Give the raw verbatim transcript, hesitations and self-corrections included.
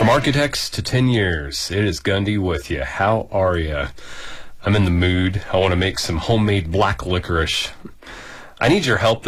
From architects to ten years, it is Gundy with you. How are you? I'm in the mood. I want to make some homemade black licorice. I need your help,